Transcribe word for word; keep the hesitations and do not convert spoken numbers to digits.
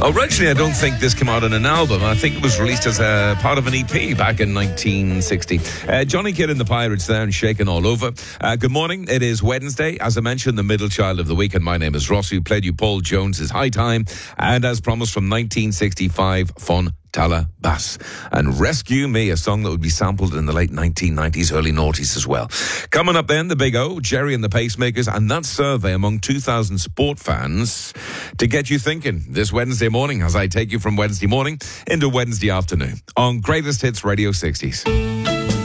Originally, I don't think this came out on an album. I think it was released as a part of an E P back in nineteen sixty. Uh, Johnny Kidd and the Pirates there and Shaking All Over. Uh, good morning. It is Wednesday. As I mentioned, the middle child of the week, and my name is Ross, who played you Paul Jones's High Time, and as promised from nineteen sixty-five, Fun Tala Bass, and Rescue Me, a song that would be sampled in the late nineteen nineties, early noughties as well. Coming up then, the Big O, Jerry and the Pacemakers, and that survey among two thousand sport fans to get you thinking this Wednesday morning as I take you from Wednesday morning into Wednesday afternoon on Greatest Hits Radio sixties.